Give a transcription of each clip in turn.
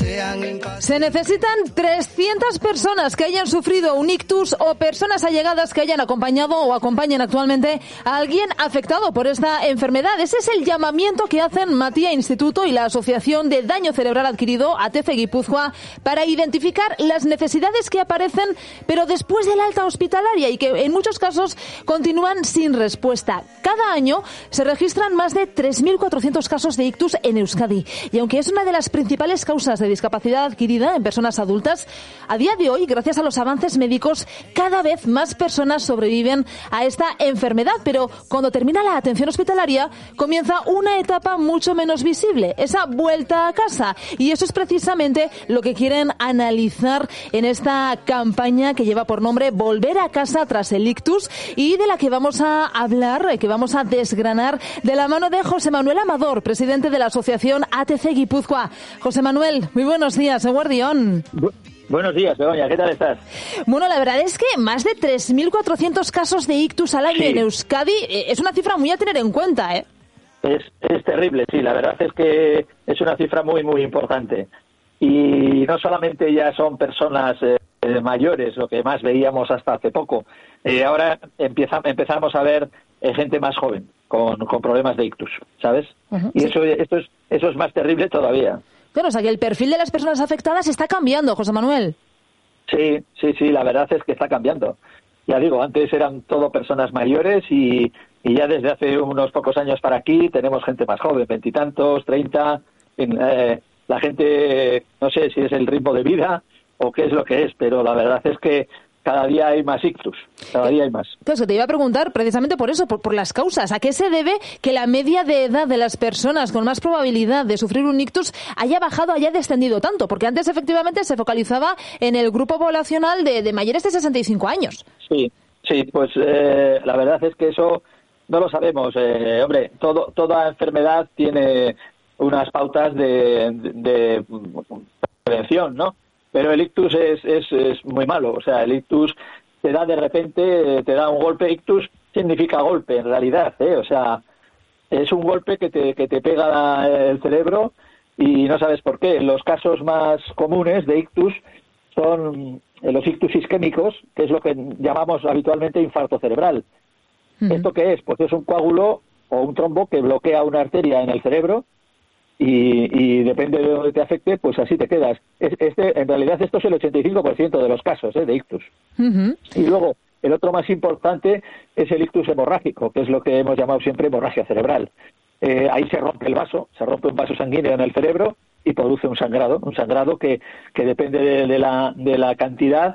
Se necesitan 300 personas que hayan sufrido un ictus o personas allegadas que hayan acompañado o acompañen actualmente a alguien afectado por esta enfermedad. Ese es el llamamiento que hacen Matia Instituto y la Asociación de Daño Cerebral Adquirido, ATC Guipúzcoa, para identificar las necesidades que aparecen, pero después del alta hospitalaria y que en muchos casos continúan sin respuesta. Cada año se registran más de 3.400 casos de ictus en Euskadi. Y aunque es una de las principales causas de discapacidad adquirida en personas adultas, a día de hoy, gracias a los avances médicos, cada vez más personas sobreviven a esta enfermedad. Pero cuando termina la atención hospitalaria, comienza una etapa mucho menos visible, esa vuelta a casa. Y eso es precisamente lo que quieren analizar en esta campaña que lleva por nombre Volver a casa tras el ictus, y de la que vamos a hablar, que vamos a desgranar de la mano de José Manuel Amador, presidente de la Asociación ATC Guipúzcoa. José Manuel, muy buenos días, eguerdión. Buenos días, Begoña, ¿qué tal estás? Bueno, la verdad es que más de 3.400 casos de ictus al año en Euskadi es una cifra muy a tener en cuenta, ¿eh? Es terrible, sí, la verdad es que es una cifra muy, muy importante. Y no solamente ya son personas mayores, lo que más veíamos hasta hace poco. Ahora empezamos a ver gente más joven con problemas de ictus, ¿sabes? Y sí. Eso es más terrible todavía. Claro, o sea que el perfil de las personas afectadas está cambiando, José Manuel. Sí, la verdad es que está cambiando. Ya digo, antes eran todo personas mayores y ya desde hace unos pocos años para aquí tenemos gente más joven, 20 y tantos, 30. La gente, no sé si es el ritmo de vida o qué es lo que es, pero la verdad es que cada día hay más ictus, cada día hay más. Claro, es que te iba a preguntar precisamente por eso, por las causas. ¿A qué se debe que la media de edad de las personas con más probabilidad de sufrir un ictus haya bajado, haya descendido tanto? Porque antes efectivamente se focalizaba en el grupo poblacional de mayores de 65 años. Sí, pues la verdad es que eso no lo sabemos. Hombre, toda enfermedad tiene unas pautas de prevención, ¿no? Pero el ictus es muy malo. O sea, el ictus te da de repente, te da un golpe. Ictus significa golpe, en realidad, ¿eh? O sea, es un golpe que te pega el cerebro y no sabes por qué. Los casos más comunes de ictus son los ictus isquémicos, que es lo que llamamos habitualmente infarto cerebral. ¿Esto qué es? Pues es un coágulo o un trombo que bloquea una arteria en el cerebro y depende de dónde te afecte, pues así te quedas. En realidad esto es el 85% de los casos de ictus. Y luego, el otro más importante es el ictus hemorrágico, que es lo que hemos llamado siempre hemorragia cerebral. Ahí se rompe un vaso sanguíneo en el cerebro y produce un sangrado que depende de la cantidad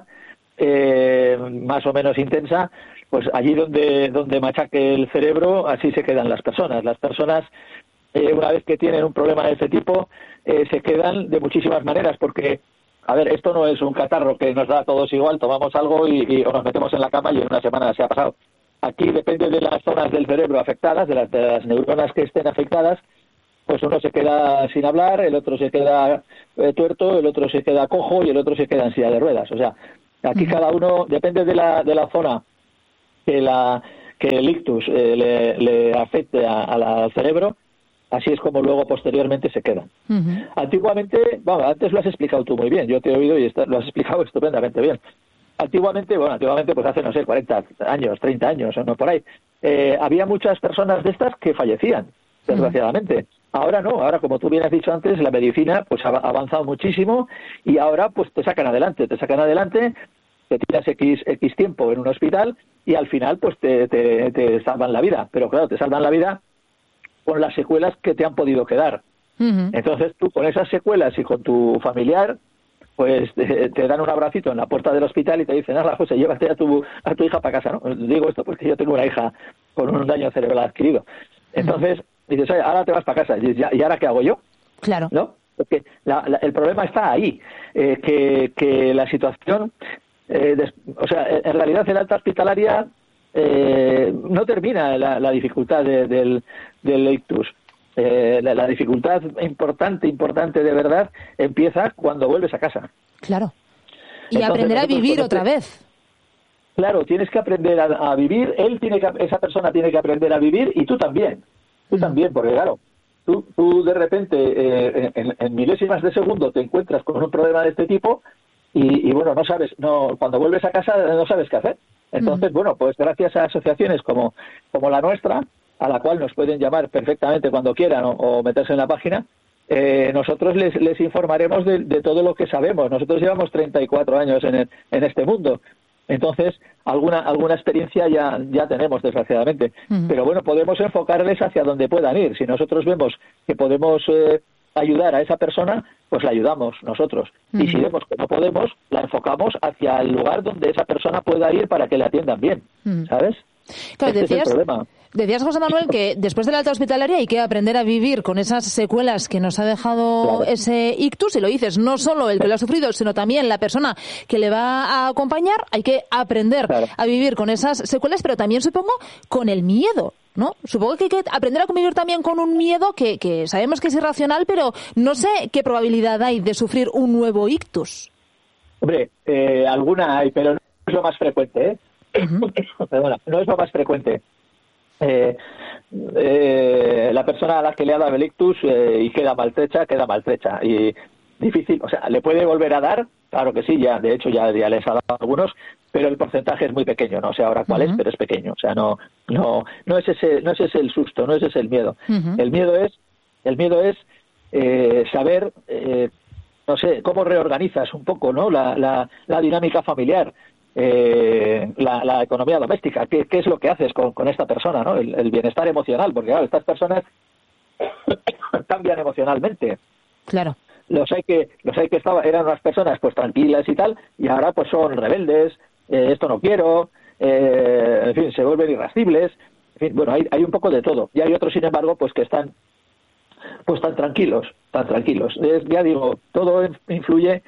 más o menos intensa, pues allí donde machaque el cerebro, así se quedan las personas. Las personas, una vez que tienen un problema de ese tipo, se quedan de muchísimas maneras, porque, a ver, esto no es un catarro que nos da a todos igual, tomamos algo y nos metemos en la cama y en una semana se ha pasado. Aquí depende de las zonas del cerebro afectadas, de las neuronas que estén afectadas, pues uno se queda sin hablar, el otro se queda tuerto, el otro se queda cojo y el otro se queda en silla de ruedas. O sea, aquí cada uno, depende de la zona que el ictus le afecte al cerebro, así es como luego posteriormente se quedan. Antiguamente, antes lo has explicado tú muy bien, yo te he oído y lo has explicado estupendamente bien. Antiguamente pues hace, no sé, 40 años, 30 años o no por ahí, había muchas personas de estas que fallecían, desgraciadamente. Ahora no, ahora como tú bien has dicho antes, la medicina pues ha avanzado muchísimo y ahora pues te sacan adelante, te tiras X tiempo en un hospital y al final pues te salvan la vida, pero claro, te salvan la vida con las secuelas que te han podido quedar. Entonces tú con esas secuelas y con tu familiar pues te dan un abracito en la puerta del hospital y te dicen, José, llévate a tu hija para casa, ¿no? Digo esto porque yo tengo una hija con un daño cerebral adquirido. Entonces dices, oye, ahora te vas para casa. ¿Y ahora qué hago yo? Claro. ¿No? Porque el problema está ahí, que la situación, o sea, en realidad en alta hospitalaria no termina la dificultad del ictus. La dificultad importante de verdad empieza cuando vuelves a casa. Claro. Y entonces, aprender a vivir otra vez. Claro, tienes que aprender a vivir, esa persona tiene que aprender a vivir y tú también. Tú también, porque claro, tú de repente, en milésimas de segundo, te encuentras con un problema de este tipo y bueno, cuando vuelves a casa no sabes qué hacer. Entonces, bueno, pues gracias a asociaciones como la nuestra, a la cual nos pueden llamar perfectamente cuando quieran o meterse en la página, nosotros les informaremos de todo lo que sabemos. Nosotros llevamos 34 años en este mundo. Entonces, alguna experiencia ya tenemos, desgraciadamente. Pero bueno, podemos enfocarles hacia donde puedan ir. Si nosotros vemos que podemos ayudar a esa persona, pues la ayudamos nosotros. Y si vemos que no podemos, la enfocamos hacia el lugar donde esa persona pueda ir para que le atiendan bien, ¿sabes? Claro, es el problema. Decías, José Manuel, que después de la alta hospitalaria hay que aprender a vivir con esas secuelas que nos ha dejado ese ictus, y lo dices, no solo el que lo ha sufrido, sino también la persona que le va a acompañar. Hay que aprender a vivir con esas secuelas, pero también supongo con el miedo, ¿no? Supongo que hay que aprender a convivir también con un miedo que sabemos que es irracional, pero no sé qué probabilidad hay de sufrir un nuevo ictus. Hombre, alguna hay, pero no es lo más frecuente, ¿eh? Perdona, no es lo más frecuente. La persona a la que le ha dado el ictus y queda maltrecha y difícil, o sea, le puede volver a dar, claro que sí, de hecho ya les ha dado algunos, pero el porcentaje es muy pequeño, no sé ahora cuál es, pero es pequeño, o sea, no es ese el susto, no es ese el miedo. El miedo es saber, no sé, cómo reorganizas un poco, ¿no? La dinámica familiar. La economía doméstica, ¿qué es lo que haces con esta persona, ¿no? El bienestar emocional, porque claro, estas personas cambian emocionalmente. Claro. Los hay que eran unas personas pues tranquilas y tal, y ahora pues son rebeldes, esto no quiero, en fin, se vuelven irascibles, en fin, bueno, hay un poco de todo. Y hay otros, sin embargo, pues que están pues tan tranquilos. Ya digo, todo influye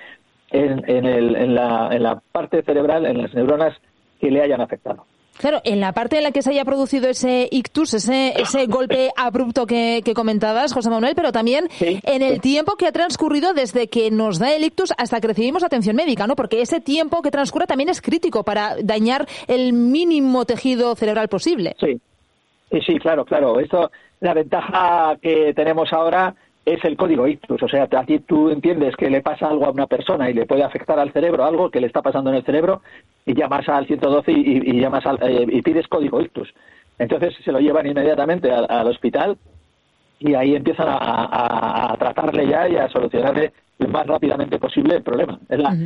en la parte cerebral, en las neuronas que le hayan afectado. Claro, en la parte en la que se haya producido ese ictus, ese golpe abrupto que comentabas, José Manuel, pero también en el tiempo que ha transcurrido desde que nos da el ictus hasta que recibimos atención médica, ¿no? Porque ese tiempo que transcurre también es crítico para dañar el mínimo tejido cerebral posible. Sí, claro. Esto, la ventaja que tenemos ahora es el código ictus, o sea, aquí tú entiendes que le pasa algo a una persona y le puede afectar al cerebro, algo que le está pasando en el cerebro, y llamas al 112 y llamas y pides código ictus. Entonces se lo llevan inmediatamente al hospital y ahí empiezan a tratarle ya y a solucionarle lo más rápidamente posible el problema.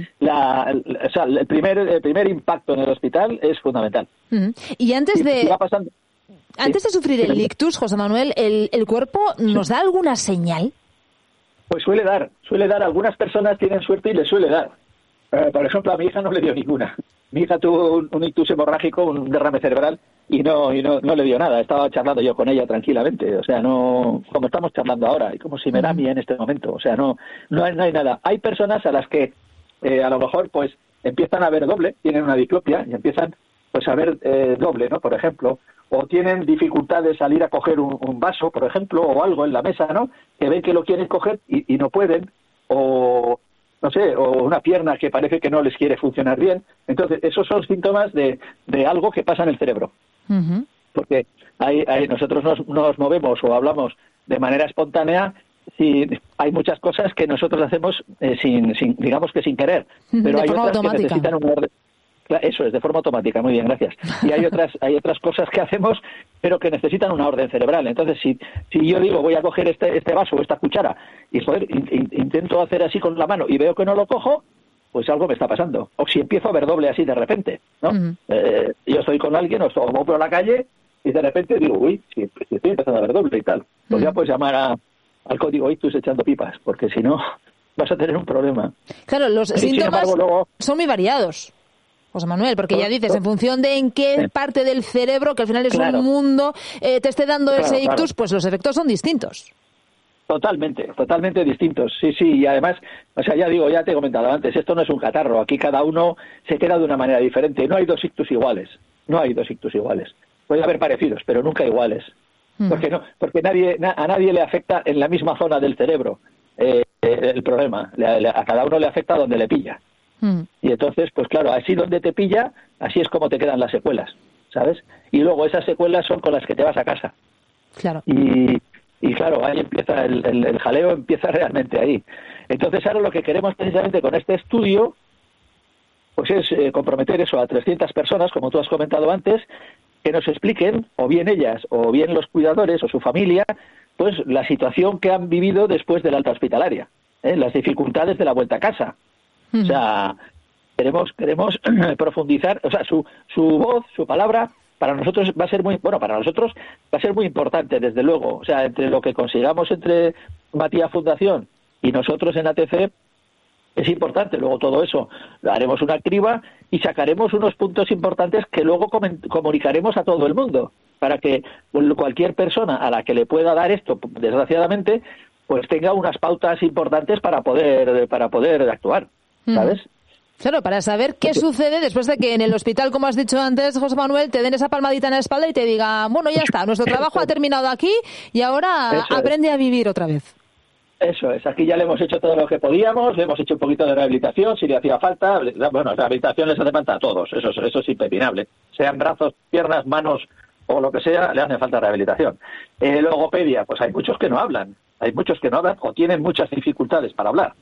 El primer impacto en el hospital es fundamental. Y antes de sufrir el ictus, José Manuel, ¿el cuerpo nos da alguna señal? Pues suele dar. Algunas personas tienen suerte y les suele dar. Por ejemplo, a mi hija no le dio ninguna. Mi hija tuvo un ictus hemorrágico, un derrame cerebral, y no le dio nada. Estaba charlando yo con ella tranquilamente. O sea, no como estamos charlando ahora, y como si me da a mí en este momento. O sea, no hay nada. Hay personas a las que a lo mejor pues empiezan a ver doble, tienen una diplopia y empiezan pues a ver doble, ¿no? Por ejemplo, o tienen dificultad de salir a coger un vaso, por ejemplo, o algo en la mesa, ¿no? Que ven que lo quieren coger y no pueden, o no sé, o una pierna que parece que no les quiere funcionar bien. Entonces, esos son síntomas de algo que pasa en el cerebro. Porque nosotros nos movemos o hablamos de manera espontánea, hay muchas cosas que nosotros hacemos digamos que sin querer, pero hay otras que necesitan un orden. Eso es, de forma automática, muy bien, gracias. Y hay otras cosas que hacemos, pero que necesitan una orden cerebral. Entonces, si yo digo, voy a coger este vaso o esta cuchara, y intento hacer así con la mano y veo que no lo cojo, pues algo me está pasando. O si empiezo a ver doble así de repente, ¿no? Yo estoy con alguien, o voy por la calle, y de repente digo, uy, si estoy empezando a ver doble y tal. Pues ya puedes llamar al código ictus echando pipas, porque si no, vas a tener un problema. Claro, los síntomas son muy variados, José Manuel, porque ya dices, en función de en qué parte del cerebro, que al final es un mundo, te esté dando ese ictus, pues los efectos son distintos. Totalmente distintos, sí, y además, o sea, ya te he comentado antes, esto no es un catarro, aquí cada uno se queda de una manera diferente, no hay dos ictus iguales, puede haber parecidos, pero nunca iguales, porque a nadie le afecta en la misma zona del cerebro el problema, a cada uno le afecta donde le pilla. Y entonces, pues claro, así donde te pilla, así es como te quedan las secuelas, ¿sabes? Y luego esas secuelas son con las que te vas a casa. Claro. Y Y claro, ahí empieza el jaleo, empieza realmente ahí. Entonces ahora lo que queremos precisamente con este estudio pues es comprometer eso a 300 personas, como tú has comentado antes, que nos expliquen, o bien ellas, o bien los cuidadores, o su familia, pues la situación que han vivido después de la alta hospitalaria, las dificultades de la vuelta a casa. O sea, queremos profundizar, o sea, su voz, su palabra, para nosotros va a ser muy importante, desde luego. O sea, entre lo que consigamos entre Matías Fundación y nosotros en ATC, es importante. Luego todo eso haremos una criba y sacaremos unos puntos importantes que luego comunicaremos a todo el mundo, para que cualquier persona a la que le pueda dar esto, desgraciadamente, pues tenga unas pautas importantes para poder actuar, ¿sabes? Claro, para saber qué sucede después de que en el hospital, como has dicho antes, José Manuel, te den esa palmadita en la espalda y te diga, bueno, ya está, nuestro trabajo ha terminado aquí y ahora aprende a vivir otra vez. Eso es, aquí ya le hemos hecho todo lo que podíamos, le hemos hecho un poquito de rehabilitación, si le hacía falta. Bueno, rehabilitación les hace falta a todos, eso es impepinable. Sean brazos, piernas, manos o lo que sea, le hace falta rehabilitación. Logopedia, pues hay muchos que no hablan o tienen muchas dificultades para hablar.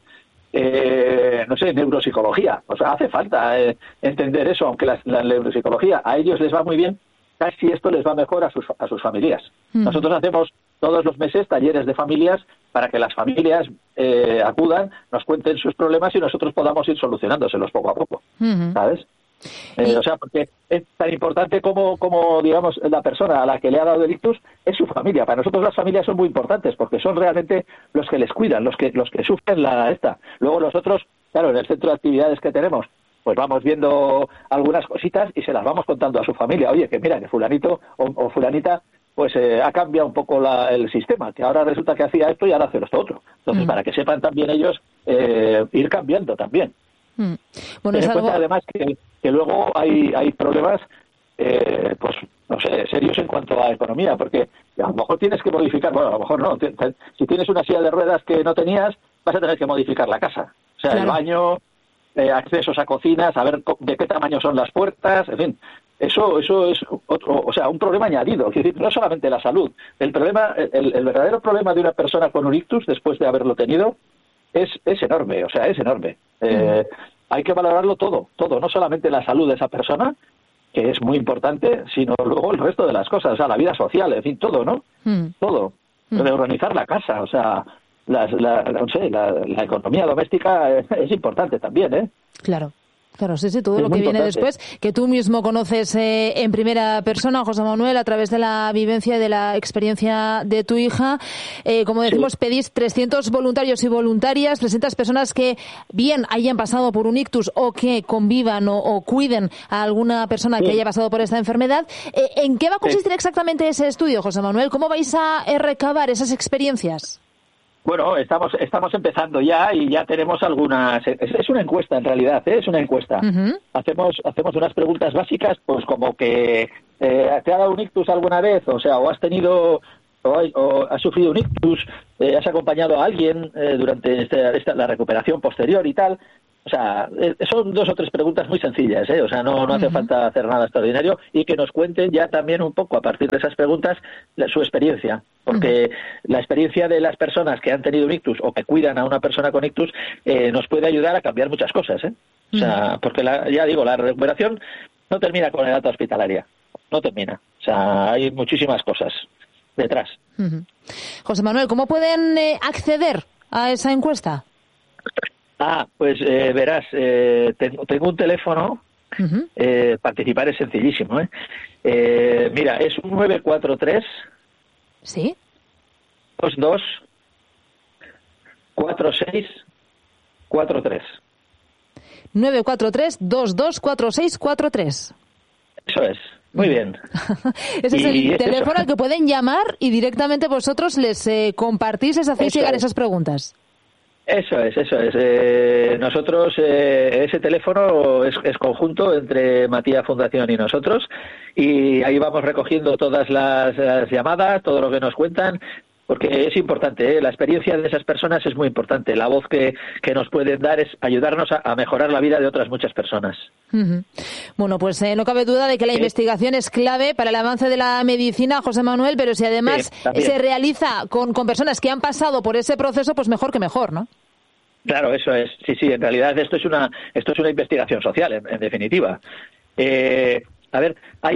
No sé, neuropsicología, o sea, hace falta entender eso, aunque la neuropsicología a ellos les va muy bien, casi esto les va mejor a sus familias. Nosotros hacemos todos los meses talleres de familias para que las familias acudan, nos cuenten sus problemas y nosotros podamos ir solucionándoselos poco a poco, ¿sabes? O sea, porque es tan importante como digamos, la persona a la que le ha dado el ictus es su familia. Para nosotros las familias son muy importantes porque son realmente los que les cuidan, los que sufren esta. Luego nosotros, claro, en el centro de actividades que tenemos, pues vamos viendo algunas cositas y se las vamos contando a su familia. Oye, que mira, que fulanito o fulanita pues ha cambiado un poco el sistema, que ahora resulta que hacía esto y ahora hace esto otro. Entonces, para que sepan también ellos ir cambiando también. Bueno, es algo... Además que luego hay problemas, pues no sé, serios en cuanto a economía, porque a lo mejor tienes que modificar, bueno, a lo mejor no, si tienes una silla de ruedas que no tenías, vas a tener que modificar la casa. O sea, claro. El baño, accesos a cocinas, a ver de qué tamaño son las puertas, en fin. Eso es otro, o sea, un problema añadido. Es decir, no solamente la salud. El verdadero problema de una persona con un ictus, después de haberlo tenido, es enorme. O sea, es enorme. Hay que valorarlo todo. No solamente la salud de esa persona, que es muy importante, sino luego el resto de las cosas. O sea, la vida social, en fin, todo, ¿no? Todo. Reorganizar la casa, o sea, la economía doméstica es importante también, ¿eh? Claro. Claro, sí, todo lo que viene después, que tú mismo conoces en primera persona, José Manuel, a través de la vivencia y de la experiencia de tu hija. Como decimos, pedís 300 voluntarios y voluntarias, 300 personas que bien hayan pasado por un ictus o que convivan o cuiden a alguna persona que haya pasado por esta enfermedad. ¿En qué va a consistir exactamente ese estudio, José Manuel? ¿Cómo vais a recabar esas experiencias? Bueno, estamos empezando ya y ya tenemos algunas. Es una encuesta en realidad, es una encuesta. Hacemos unas preguntas básicas, pues como que ¿te ha dado un ictus alguna vez? O sea, o has tenido o has sufrido un ictus, has acompañado a alguien durante la recuperación posterior y tal. O sea, son 2 o 3 preguntas muy sencillas, o sea, no hace falta hacer nada extraordinario y que nos cuenten ya también un poco a partir de esas preguntas su experiencia, porque la experiencia de las personas que han tenido un ictus o que cuidan a una persona con ictus nos puede ayudar a cambiar muchas cosas, O sea, porque ya digo, la recuperación no termina con la alta hospitalaria, no termina, o sea, hay muchísimas cosas detrás. José Manuel, ¿cómo pueden acceder a esa encuesta? Pues verás, tengo un teléfono, participar es sencillísimo, mira, es un 943 ¿sí? 22 46 43. 943 22 46 43. Eso es. Muy bien. Ese es el teléfono al que pueden llamar y directamente vosotros les compartís, les hacéis llegar esas preguntas. Eso es. Nosotros, ese teléfono es conjunto entre Matías Fundación y nosotros, y ahí vamos recogiendo todas las llamadas, todo lo que nos cuentan. porque es importante, la experiencia de esas personas es muy importante. La voz que nos pueden dar es ayudarnos a mejorar la vida de otras muchas personas. Uh-huh. Bueno, pues no cabe duda de que la investigación es clave para el avance de la medicina, José Manuel, pero si además se realiza con personas que han pasado por ese proceso, pues mejor que mejor, ¿no? Claro, eso es. Sí, en realidad esto es una investigación social, en definitiva. A ver,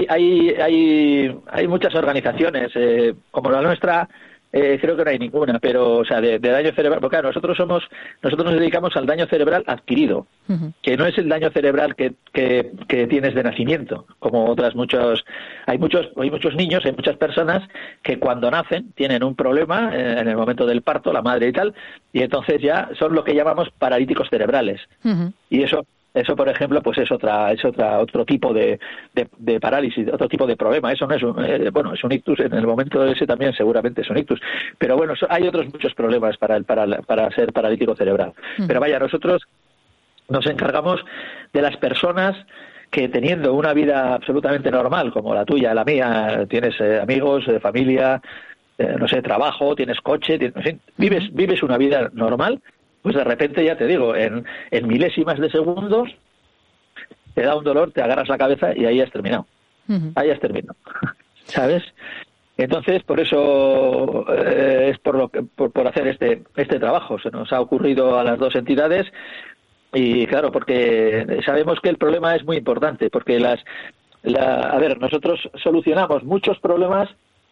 hay muchas organizaciones, como la nuestra, creo que no hay ninguna, pero, o sea, de daño cerebral, porque claro, nosotros nos dedicamos al daño cerebral adquirido, uh-huh, que no es el daño cerebral que tienes de nacimiento, como hay muchos niños, hay muchas personas que cuando nacen tienen un problema en el momento del parto, la madre y tal, y entonces ya son lo que llamamos paralíticos cerebrales, uh-huh, y eso, por ejemplo, pues es otro tipo de parálisis, otro tipo de problema. Eso no es es un ictus. En el momento ese también seguramente es un ictus. Pero bueno, hay otros muchos problemas para ser paralítico cerebral. Pero vaya, nosotros nos encargamos de las personas que, teniendo una vida absolutamente normal, como la tuya, la mía, tienes amigos, familia, no sé, trabajo, tienes coche, en fin, vives una vida normal. Pues de repente, ya te digo, en milésimas de segundos te da un dolor, te agarras la cabeza y ahí has terminado. Uh-huh. Ahí has terminado. ¿Sabes? Entonces, por eso es por hacer este trabajo. Se nos ha ocurrido a las dos entidades y, claro, porque sabemos que el problema es muy importante, porque nosotros solucionamos muchos problemas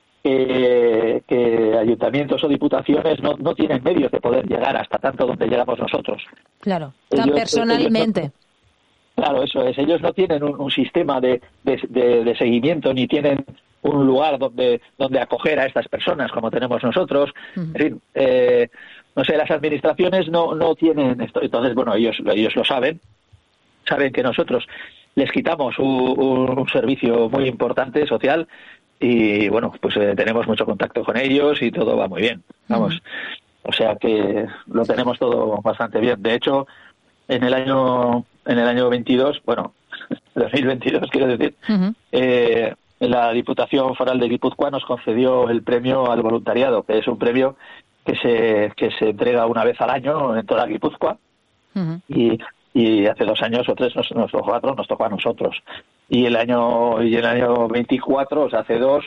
que ayuntamientos o diputaciones no tienen medios de poder llegar hasta tanto donde llegamos nosotros. Claro, tan personalmente. Claro, eso es. Ellos no tienen un sistema de seguimiento, ni tienen un lugar donde acoger a estas personas como tenemos nosotros. Uh-huh. En fin, no sé, las administraciones no tienen esto. Entonces, bueno, ellos lo saben que nosotros les quitamos un servicio muy importante social. Y bueno, pues tenemos mucho contacto con ellos y todo va muy bien, vamos. Uh-huh. O sea que lo tenemos todo bastante bien. De hecho, en el año 22, bueno, 2022 quiero decir, uh-huh, la Diputación Foral de Guipúzcoa nos concedió el premio al voluntariado, que es un premio que se entrega una vez al año en toda Guipúzcoa. Uh-huh. Y hace 2 años o 3 nos tocó a nosotros. Y el año 24, o sea, hace 2,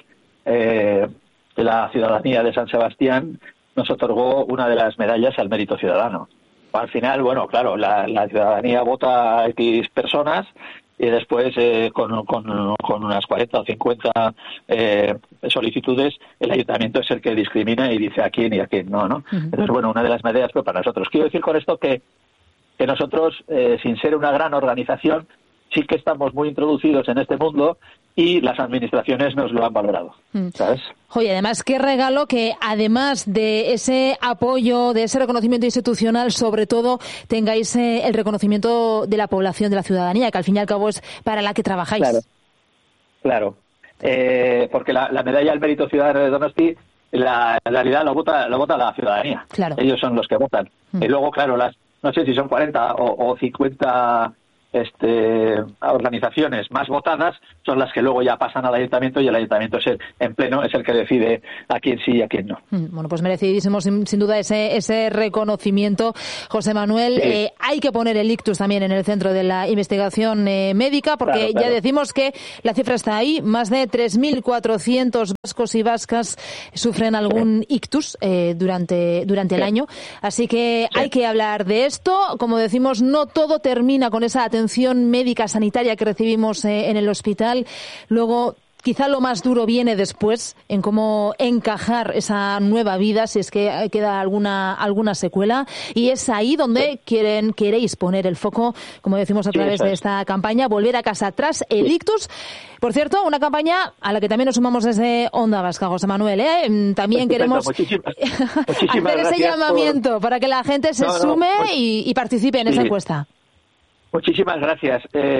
la ciudadanía de San Sebastián nos otorgó una de las medallas al mérito ciudadano. Al final, bueno, claro, la ciudadanía vota a X personas y después con unas 40 o 50 solicitudes, el ayuntamiento es el que discrimina y dice a quién y a quién no, ¿no? Uh-huh. Entonces, bueno, una de las medallas fue para nosotros. Quiero decir con esto que nosotros, sin ser una gran organización, sí que estamos muy introducidos en este mundo y las administraciones nos lo han valorado, ¿sabes? Oye, además, qué regalo que además de ese apoyo, de ese reconocimiento institucional, sobre todo tengáis el reconocimiento de la población, de la ciudadanía, que al fin y al cabo es para la que trabajáis. Claro. Porque la medalla al mérito ciudadano de Donosti, en realidad lo vota la ciudadanía. Claro. Ellos son los que votan. Y luego, claro, no sé si son 40 o 50 organizaciones más votadas son las que luego ya pasan al ayuntamiento y el ayuntamiento en pleno es el que decide a quién sí y a quién no. Bueno, pues merecidísimo sin duda ese reconocimiento, José Manuel. Sí. Hay que poner el ictus también en el centro de la investigación médica, porque claro. Ya decimos que la cifra está ahí, más de 3.400 vascos y vascas sufren algún ictus durante el año, así que hay que hablar de esto. Como decimos, no todo termina con esa atención médica sanitaria que recibimos en el hospital. Luego, quizá lo más duro viene después, en cómo encajar esa nueva vida, si es que queda alguna secuela, y es ahí donde queréis poner el foco, como decimos a través de esta campaña, Volver a casa tras el ictus. Por cierto, una campaña a la que también nos sumamos desde Onda Vasca, José Manuel, También queremos hacer ese llamamiento para que la gente se sume y participe en esa encuesta. Muchísimas gracias.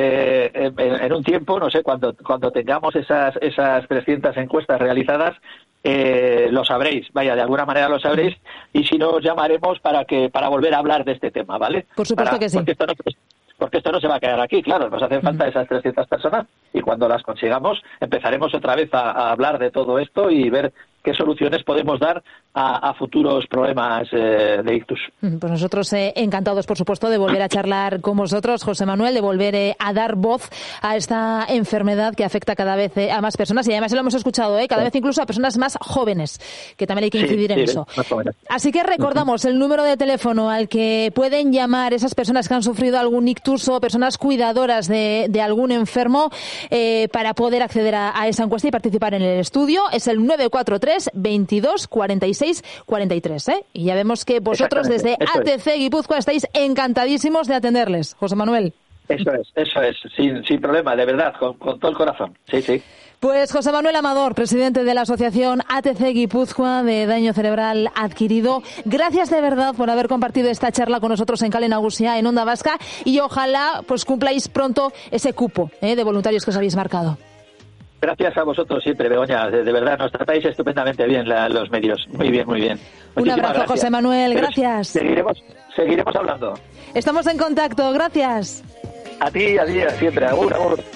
En un tiempo, no sé, cuando tengamos esas 300 encuestas realizadas, lo sabréis, de alguna manera lo sabréis, y si no, os llamaremos para volver a hablar de este tema, ¿vale? Por supuesto que sí. Porque esto no se va a quedar aquí, claro, nos hacen falta esas 300 personas y cuando las consigamos empezaremos otra vez a hablar de todo esto y ver qué soluciones podemos dar a futuros problemas de ictus. Pues nosotros encantados, por supuesto, de volver a charlar con vosotros, José Manuel, de volver a dar voz a esta enfermedad que afecta cada vez a más personas, y además lo hemos escuchado, cada vez incluso a personas más jóvenes, que también hay que incidir en eso. Así que recordamos el número de teléfono al que pueden llamar esas personas que han sufrido algún ictus o personas cuidadoras de algún enfermo para poder acceder a esa encuesta y participar en el estudio. Es el 943 22 46 43. Y ya vemos que vosotros desde ATC Guipúzcoa estáis encantadísimos de atenderles, José Manuel. Eso es, sin problema, de verdad, con todo el corazón. Sí. Pues José Manuel Amador, presidente de la Asociación ATC Guipúzcoa de Daño Cerebral Adquirido, gracias de verdad por haber compartido esta charla con nosotros en Kale Nagusia, en Onda Vasca, y ojalá pues cumpláis pronto ese cupo de voluntarios que os habéis marcado. Gracias a vosotros siempre, Begoña. De verdad, nos tratáis estupendamente bien los medios. Muy bien. Un abrazo, José Manuel. Gracias. Seguiremos hablando. Estamos en contacto. Gracias. A ti, siempre. Agur.